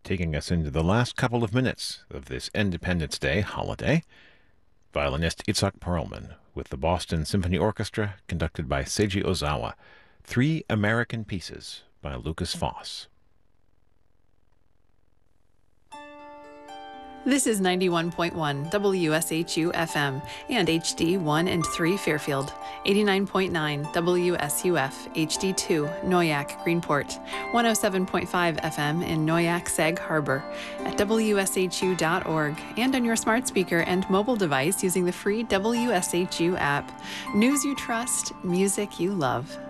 taking us into the last couple of minutes of this Independence Day holiday. Violinist Itzhak Perlman with the Boston Symphony Orchestra, conducted by Seiji Ozawa. Three American Pieces by Lukas Foss. This is 91.1 WSHU FM and HD 1 and 3 Fairfield, 89.9 WSUF HD 2 Noyak Greenport, 107.5 FM in Noyak Sag Harbor, at WSHU.org, and on your smart speaker and mobile device using the free WSHU app. News you trust, music you love.